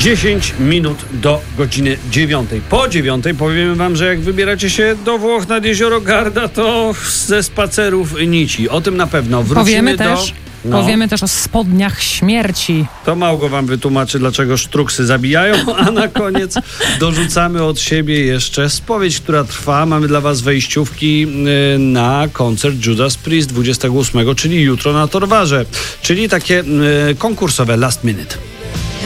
10 minut do godziny 9. Po 9 powiemy wam, że jak wybieracie się do Włoch nad jezioro Garda, to ze spacerów nici. O tym na pewno. Wrócimy Powiemy też o spodniach śmierci. To Małgo wam wytłumaczy, dlaczego sztruksy zabijają, a na koniec dorzucamy od siebie jeszcze spowiedź, która trwa. Mamy dla was wejściówki na koncert Judas Priest 28, czyli jutro na Torwarze. Czyli takie konkursowe last minute.